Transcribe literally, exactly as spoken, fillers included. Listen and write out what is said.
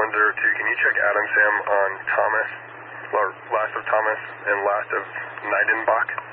one zero two, can you check Adam Sam on Thomas, or last of Thomas and last of Neidenbach?